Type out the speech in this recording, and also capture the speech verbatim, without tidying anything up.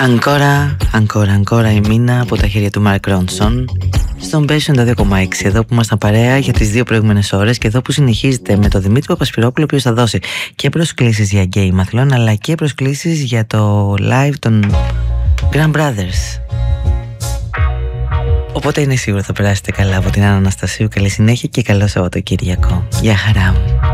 Αγκόρα, αγκόρα, αγκόρα η μήνα από τα χέρια του Μαρκ Ρόνσον στον Μπέσιο ενενήντα δύο κόμμα έξι. Εδώ που ήμασταν παρέα για τις δύο προηγούμενες ώρες και εδώ που συνεχίζεται με τον Δημήτρη Παπασπυρόπουλο, ο οποίος θα δώσει και προσκλήσεις για γκέι μαθλών αλλά και προσκλήσεις για το live των Grand Brothers. Οπότε είναι σίγουρο θα περάσετε καλά από την Άννα Αναστασίου. Καλή συνέχεια και καλό Σαββατοκύριακο. Γεια χαρά μου.